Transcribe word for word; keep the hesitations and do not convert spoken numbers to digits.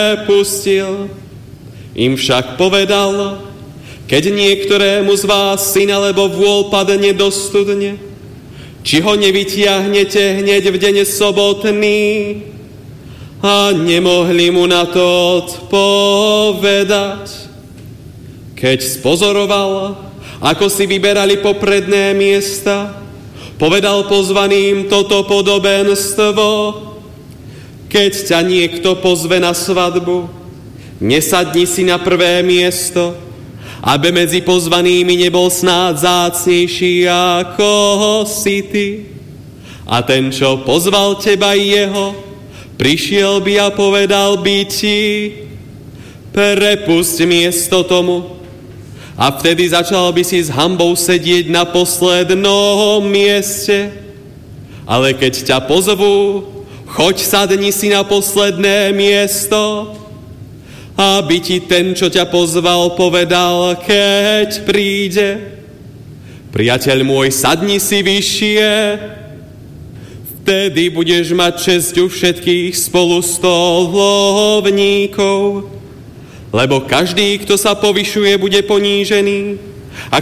pustil. Im však povedal, keď niektorému z vás syn alebo vôl padne do studne, či ho nevytiahnete hneď v deň sobotný? A nemohli mu na to odpovedať. Keď spozoroval, ako si vyberali popredné miesta, povedal pozvaným toto podobenstvo. Keď ťa niekto pozve na svadbu, nesadni si na prvé miesto, aby medzi pozvanými nebol snáď vzácnejší ako si ty. A ten, čo pozval teba i jeho, prišiel by a povedal by ti, prepusť miesto tomu. A vtedy začal by si s hanbou sedieť na poslednom mieste. Ale keď ťa pozvú, choď sadni si na posledné miesto, aby ti ten, čo ťa pozval, povedal, keď príde, priateľ môj, sadni si vyššie, vtedy budeš mať česť u všetkých spolustolovníkov, lebo každý, kto sa povyšuje, bude ponížený, a